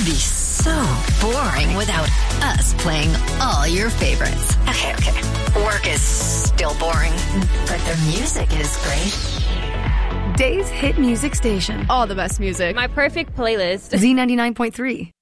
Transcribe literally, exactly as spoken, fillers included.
be so boring without us playing all your favorites. Okay, okay. Work is still boring, but the music is great. Dave's Hit Music Station. All the best music. My perfect playlist. Z ninety-nine point three.